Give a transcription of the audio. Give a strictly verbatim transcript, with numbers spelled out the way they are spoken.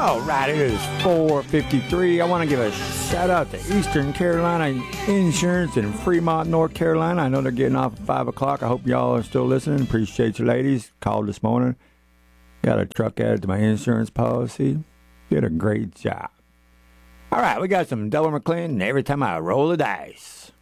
All right, it is four fifty-three. I want to give a shout out to Eastern Carolina Insurance in Fremont, North Carolina. I know they're getting off at five o'clock. I hope y'all are still listening. Appreciate you, ladies. Called this morning. Got a truck added to my insurance policy. Did a great job. All right, we got some Delaware McLean every time I roll the dice.